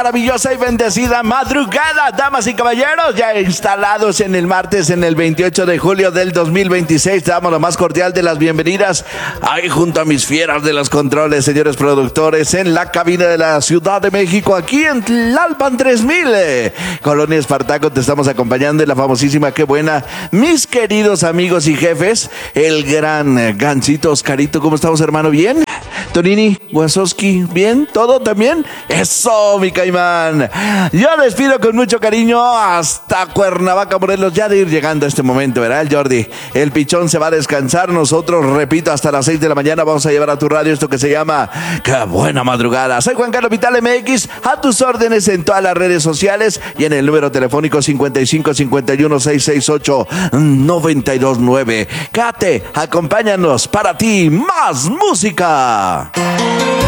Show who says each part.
Speaker 1: maravillosa y bendecida madrugada, damas y caballeros, ya instalados en el martes, en el 28 de julio del 2026. Damos la más cordial de las bienvenidas ahí junto a mis fieras de los controles, señores productores, en la cabina de la Ciudad de México, aquí en Tlalpan 3000, Colonia Espartaco. Te estamos acompañando en la famosísima Qué Buena, mis queridos amigos y jefes, el gran Gancito Oscarito. ¿Cómo estamos, hermano? ¿Bien? Tonini, Wazowski, ¿bien? ¿Todo también? ¡Eso, mi caimán! Yo despido con mucho cariño hasta Cuernavaca, Morelos, ya de ir llegando a este momento, ¿verdad, el Jordi? El pichón se va a descansar. Nosotros, repito, hasta las 6 de la mañana vamos a llevar a tu radio esto que se llama Qué Buena Madrugada. Soy Juan Carlos Vital MX, a tus órdenes en todas las redes sociales y en el número telefónico 55 51 668 929. Quédate, acompáñanos, para ti, más música.